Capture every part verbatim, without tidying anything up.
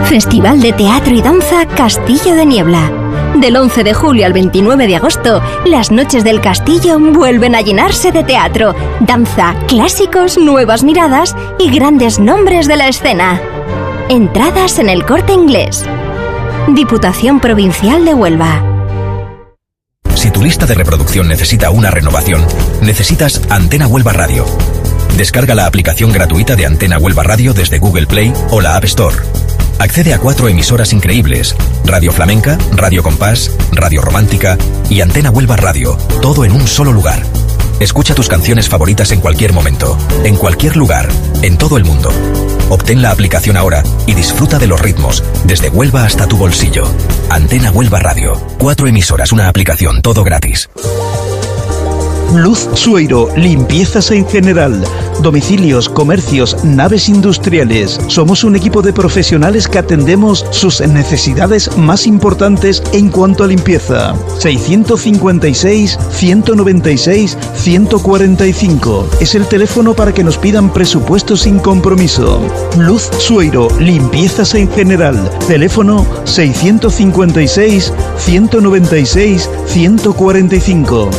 Festival de Teatro y Danza Castillo de Niebla. Del once de julio al veintinueve de agosto, las noches del castillo vuelven a llenarse de teatro, danza, clásicos, nuevas miradas y grandes nombres de la escena. Entradas en El Corte Inglés. Diputación Provincial de Huelva. Si tu lista de reproducción necesita una renovación, necesitas Antena Huelva Radio. Descarga la aplicación gratuita de Antena Huelva Radio desde Google Play o la App Store. Accede a cuatro emisoras increíbles: Radio Flamenca, Radio Compás, Radio Romántica y Antena Huelva Radio, todo en un solo lugar. Escucha tus canciones favoritas en cualquier momento, en cualquier lugar, en todo el mundo. Obtén la aplicación ahora y disfruta de los ritmos, desde Huelva hasta tu bolsillo. Antena Huelva Radio. Cuatro emisoras, una aplicación, todo gratis. Luz Sueiro, limpiezas en general, domicilios, comercios, naves industriales. Somos un equipo de profesionales que atendemos sus necesidades más importantes en cuanto a limpieza. seiscientos cincuenta y seis, ciento noventa y seis, ciento cuarenta y cinco. Es el teléfono para que nos pidan presupuestos sin compromiso. Luz Sueiro, limpiezas en general. Teléfono seiscientos cincuenta y seis, ciento noventa y seis, ciento cuarenta y cinco.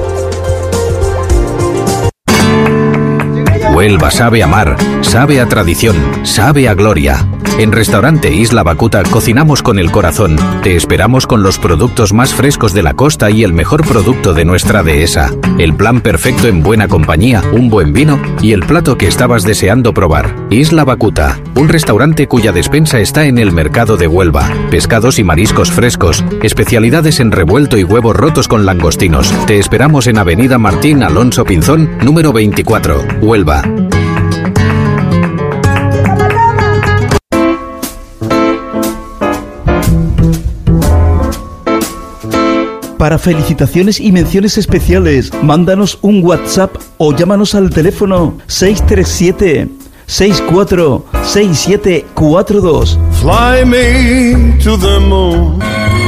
Huelva sabe a mar, sabe a tradición, sabe a gloria. En Restaurante Isla Bacuta cocinamos con el corazón. Te esperamos con los productos más frescos de la costa y el mejor producto de nuestra dehesa. El plan perfecto en buena compañía, un buen vino y el plato que estabas deseando probar. Isla Bacuta, un restaurante cuya despensa está en el mercado de Huelva. Pescados y mariscos frescos, especialidades en revuelto y huevos rotos con langostinos. Te esperamos en Avenida Martín Alonso Pinzón, número veinticuatro, Huelva. Para felicitaciones y menciones especiales, mándanos un WhatsApp o llámanos al teléfono seis tres siete, seis cuatro seis siete cuatro dos. Fly me to the moon.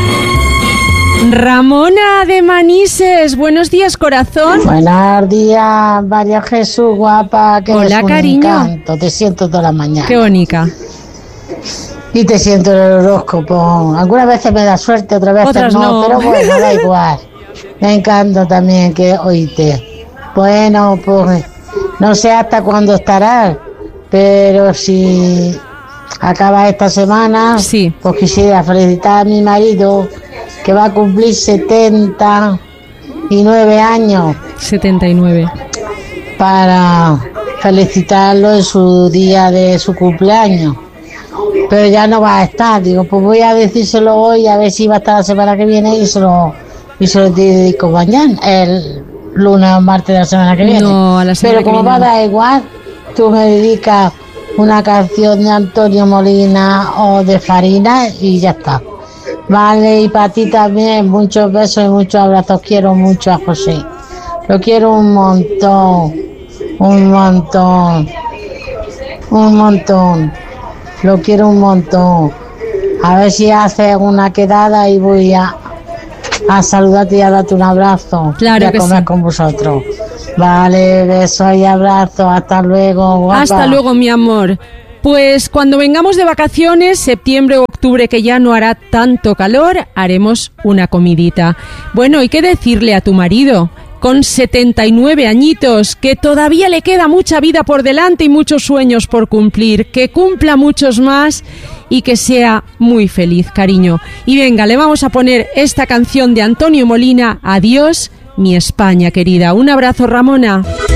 Ramona de Manises, buenos días, corazón. Buenos días, María Jesús, guapa. Que hola, un cariño. Encanto. Te siento toda la mañana. Qué bonita. Y te siento en el horóscopo. Algunas veces me da suerte, otras veces otras no, no, pero bueno, da igual. Me encanta también que oíste. Bueno, pues no sé hasta cuándo estarás, pero si acaba esta semana, sí, pues quisiera felicitar a mi marido, que va a cumplir setenta y nueve años. setenta y nueve. Para felicitarlo en su día de su cumpleaños. Pero ya no va a estar, digo, pues voy a decírselo hoy, a ver si va a estar la semana que viene y se lo, y se lo dedico mañana, el lunes o martes de la semana que viene. No, a la semana Pero como que va a viene. dar igual, tú me dedicas una canción de Antonio Molina o de Farina y ya está. Vale, y para ti también, muchos besos y muchos abrazos. Quiero mucho a José. Lo quiero un montón, un montón, un montón. Lo quiero un montón. A ver si hace una quedada y voy a, a saludarte y a darte un abrazo. Claro y a que comer sí. con vosotros. Vale, besos y abrazos. Hasta luego, guapa. Hasta luego, mi amor. Pues cuando vengamos de vacaciones, septiembre o octubre, que ya no hará tanto calor, haremos una comidita. Bueno, ¿y qué decirle a tu marido? Con setenta y nueve añitos, que todavía le queda mucha vida por delante y muchos sueños por cumplir, que cumpla muchos más y que sea muy feliz, cariño. Y venga, le vamos a poner esta canción de Antonio Molina, Adiós, mi España querida. Un abrazo, Ramona.